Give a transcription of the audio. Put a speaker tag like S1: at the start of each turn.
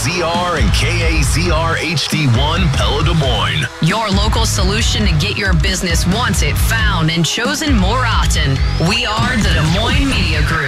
S1: KAZR and KAZR HD1 Pella Des Moines.
S2: Your local solution to get your business wanted, found, and chosen more often. We are the Des Moines Media Group.